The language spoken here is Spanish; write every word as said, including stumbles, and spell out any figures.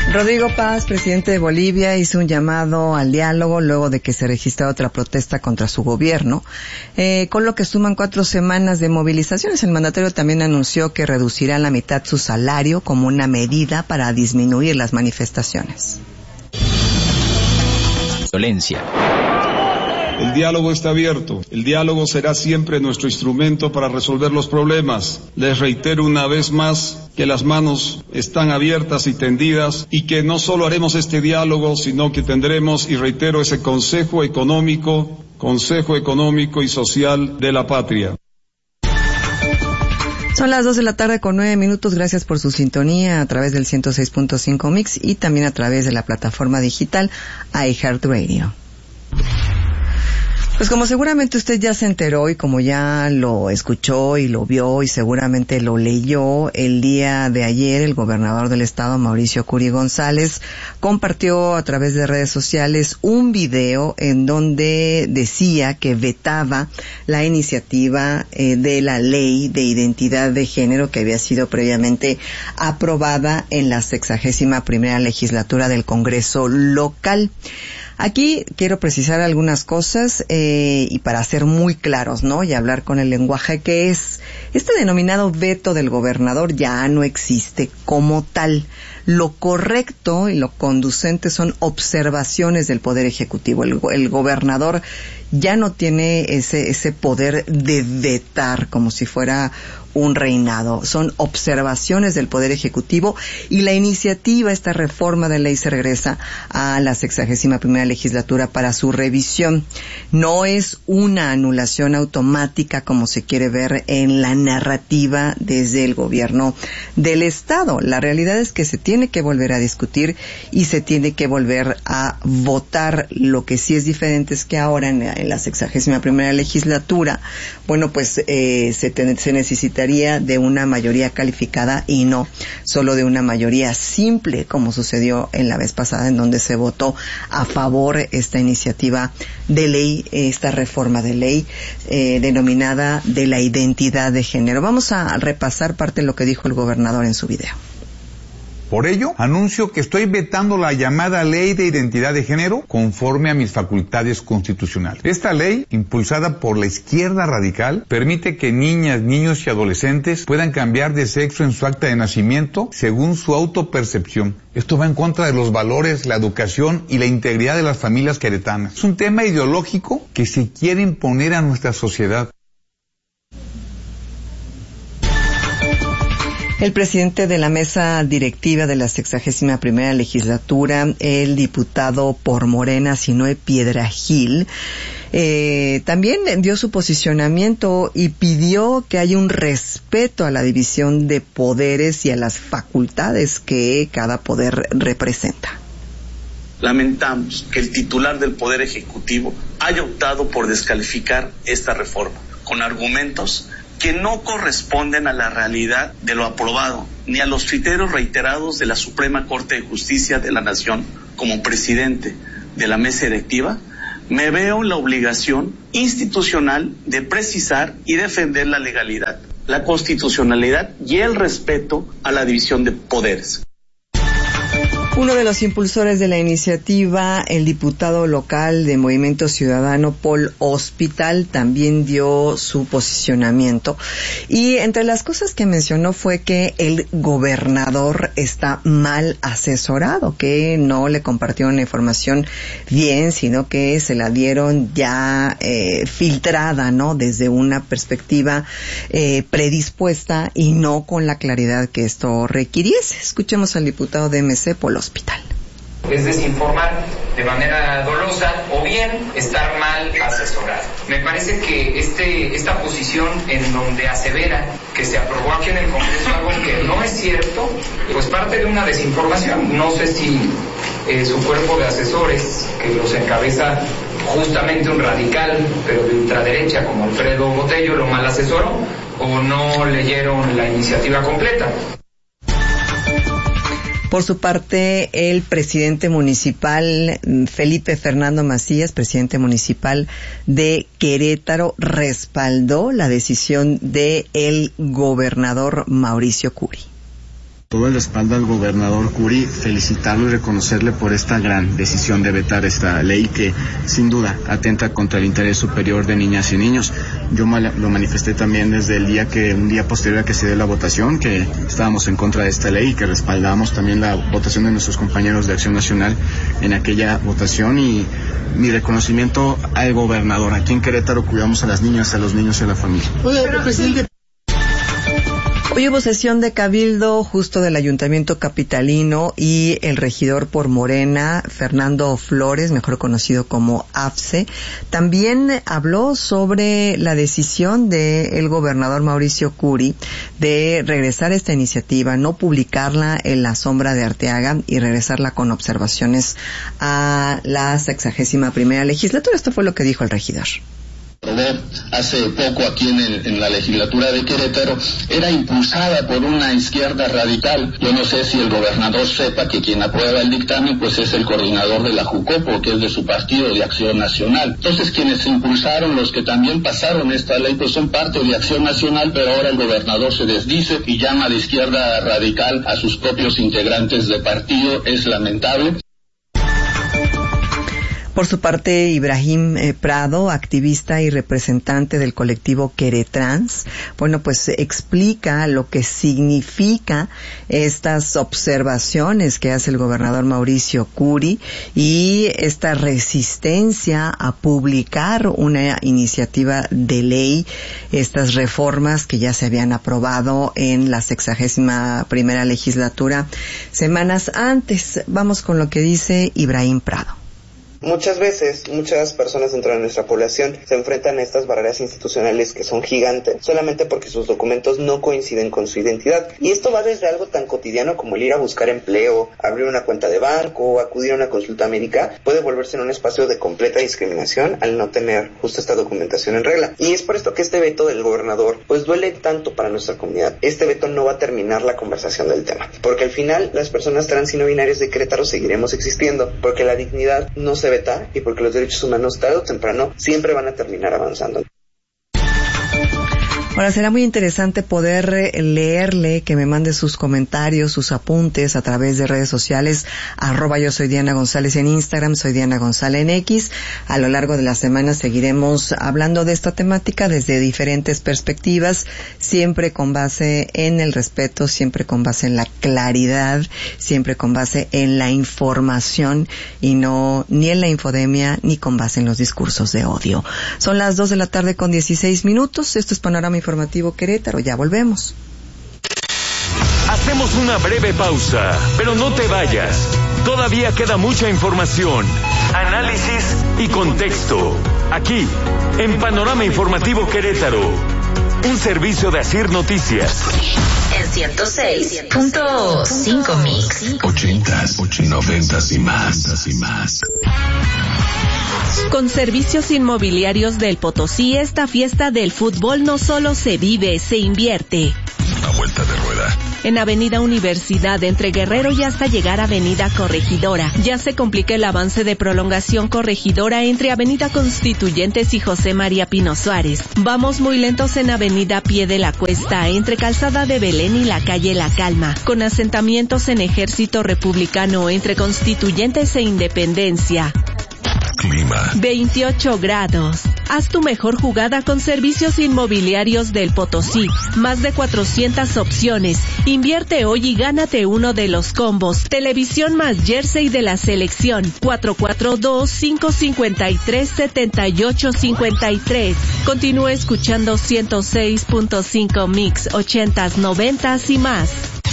Rodrigo Paz, presidente de Bolivia, hizo un llamado al diálogo luego de que se registrara otra protesta contra su gobierno, eh, con lo que suman cuatro semanas de movilizaciones. El mandatario también anunció que reducirá a la mitad su salario como una medida para disminuir las manifestaciones. Violencia. El diálogo está abierto. El diálogo será siempre nuestro instrumento para resolver los problemas. Les reitero una vez más que las manos están abiertas y tendidas y que no solo haremos este diálogo, sino que tendremos, y reitero, ese Consejo Económico, Consejo Económico y Social de la Patria. Son las dos de la tarde con nueve minutos. Gracias por su sintonía a través del ciento seis punto cinco Mix y también a través de la plataforma digital iHeartRadio. Pues como seguramente usted ya se enteró y como ya lo escuchó y lo vio y seguramente lo leyó, el día de ayer el gobernador del estado, Mauricio Curi González, compartió a través de redes sociales un video en donde decía que vetaba la iniciativa eh, de la ley de identidad de género que había sido previamente aprobada en la sexagésima primera legislatura del Congreso local. Aquí quiero precisar algunas cosas eh, y para ser muy claros, ¿no? Y hablar con el lenguaje que es este denominado veto del gobernador ya no existe como tal. Lo correcto y lo conducente son observaciones del Poder Ejecutivo. El, el gobernador ya no tiene ese ese poder de vetar como si fuera un reinado. Son observaciones del Poder Ejecutivo y la iniciativa, esta reforma de ley se regresa a la sexagésima primera legislatura para su revisión. No es una anulación automática como se quiere ver en la narrativa desde el gobierno del Estado. La realidad es que se tiene que volver a discutir y se tiene que volver a votar. Lo que sí es diferente es que ahora en la, en la sexagésima primera legislatura, bueno, pues eh, se, te, se necesitaría de una mayoría calificada y no solo de una mayoría simple, como sucedió en la vez pasada, en donde se votó a favor esta iniciativa de ley, esta reforma de ley eh, denominada de la identidad de género. Vamos a repasar parte de lo que dijo el gobernador en su video. Por ello, anuncio que estoy vetando la llamada Ley de Identidad de Género conforme a mis facultades constitucionales. Esta ley, impulsada por la izquierda radical, permite que niñas, niños y adolescentes puedan cambiar de sexo en su acta de nacimiento según su autopercepción. Esto va en contra de los valores, la educación y la integridad de las familias queretanas. Es un tema ideológico que se quiere imponer a nuestra sociedad. El presidente de la mesa directiva de la sexagésima primera legislatura, el diputado por Morena, Sinoé Piedrahil, eh, también dio su posicionamiento y pidió que haya un respeto a la división de poderes y a las facultades que cada poder representa. Lamentamos que el titular del Poder Ejecutivo haya optado por descalificar esta reforma con argumentos que no corresponden a la realidad de lo aprobado, ni a los criterios reiterados de la Suprema Corte de Justicia de la Nación. Como presidente de la mesa directiva, me veo en la obligación institucional de precisar y defender la legalidad, la constitucionalidad y el respeto a la división de poderes. Uno de los impulsores de la iniciativa, el diputado local de Movimiento Ciudadano, Paul Hospital, también dio su posicionamiento. Y entre las cosas que mencionó fue que el gobernador está mal asesorado, que no le compartieron la información bien, sino que se la dieron ya eh, filtrada, ¿no? Desde una perspectiva eh, predispuesta y no con la claridad que esto requiriese. Escuchemos al diputado de M C, Paul Hospital. Es desinformar de manera dolosa o bien estar mal asesorado. Me parece que este esta posición en donde asevera que se aprobó aquí en el Congreso algo que no es cierto, pues parte de una desinformación. No sé si eh, su cuerpo de asesores, que los encabeza justamente un radical, pero de ultraderecha como Alfredo Botello, lo mal asesoró o no leyeron la iniciativa completa. Por su parte, el presidente municipal, Felipe Fernando Macías, presidente municipal de Querétaro, respaldó la decisión del gobernador Mauricio Curi. Todo el respaldo al gobernador Curi, felicitarlo y reconocerle por esta gran decisión de vetar esta ley que sin duda atenta contra el interés superior de niñas y niños. Yo lo manifesté también desde el día que, un día posterior a que se dio la votación, que estábamos en contra de esta ley y que respaldábamos también la votación de nuestros compañeros de Acción Nacional en aquella votación, y mi reconocimiento al gobernador. Aquí en Querétaro cuidamos a las niñas, a los niños y a la familia. Oye, presidente. Hoy hubo sesión de cabildo justo del Ayuntamiento Capitalino y el regidor por Morena, Fernando Flores, mejor conocido como AFSE, también habló sobre la decisión del gobernador Mauricio Curi de regresar esta iniciativa, no publicarla en la sombra de Arteaga y regresarla con observaciones a la sexagésima primera legislatura. Esto fue lo que dijo el regidor. Aprobó hace poco aquí en, el, en la legislatura de Querétaro, era impulsada por una izquierda radical. Yo no sé si el gobernador sepa que quien aprueba el dictamen pues es el coordinador de la Jucopo, que es de su partido de Acción Nacional. Entonces quienes impulsaron, los que también pasaron esta ley, pues son parte de Acción Nacional, pero ahora el gobernador se desdice y llama de izquierda radical a sus propios integrantes de partido. Es lamentable. Por su parte, Ibrahim eh, Prado, activista y representante del colectivo Queretrans, bueno, pues explica lo que significa estas observaciones que hace el gobernador Mauricio Curi y esta resistencia a publicar una iniciativa de ley, estas reformas que ya se habían aprobado en la sexagésima primera legislatura semanas antes. Vamos con lo que dice Ibrahim Prado. Muchas veces, muchas personas dentro de nuestra población se enfrentan a estas barreras institucionales que son gigantes, solamente porque sus documentos no coinciden con su identidad. Y esto va desde algo tan cotidiano como el ir a buscar empleo, abrir una cuenta de banco o acudir a una consulta médica, puede volverse en un espacio de completa discriminación al no tener justo esta documentación en regla. Y es por esto que este veto del gobernador pues duele tanto para nuestra comunidad. Este veto no va a terminar la conversación del tema, porque al final las personas trans y no binarias de Querétaro seguiremos existiendo, porque la dignidad no se veta y porque los derechos humanos tarde o temprano siempre van a terminar avanzando. Ahora será muy interesante poder leerle, que me mande sus comentarios, sus apuntes a través de redes sociales, arroba yo soy Diana González en Instagram, soy Diana González en X. A lo largo de la semana seguiremos hablando de esta temática desde diferentes perspectivas, siempre con base en el respeto, siempre con base en la claridad, siempre con base en la información y no ni en la infodemia ni con base en los discursos de odio. Son las dos de la tarde con dieciséis minutos. Esto es Panorama Informativo Querétaro. Ya volvemos. Hacemos una breve pausa, pero no te vayas. Todavía queda mucha información, análisis y contexto. Aquí, en Panorama Informativo Querétaro. Un servicio de Asir Noticias. En ciento seis punto cinco Mix. Ochentas, noventas y más, y más. Con Servicios Inmobiliarios del Potosí, esta fiesta del fútbol no solo se vive, se invierte. A vuelta de rueda. En Avenida Universidad, entre Guerrero y hasta llegar a Avenida Corregidora. Ya se complica el avance de prolongación Corregidora entre Avenida Constituyentes y José María Pino Suárez. Vamos muy lentos en Avenida Pie de la Cuesta, entre Calzada de Belén y la calle La Calma. Con asentamientos en Ejército Republicano, entre Constituyentes e Independencia. Clima. veintiocho grados. Haz tu mejor jugada con Servicios Inmobiliarios del Potosí. Más de cuatrocientas opciones. Invierte hoy y gánate uno de los combos. Televisión más jersey de la selección. cuatro cuatro dos, cinco cinco tres, siete ocho cinco tres. Continúa escuchando ciento seis punto cinco Mix, ochentas, noventas y más.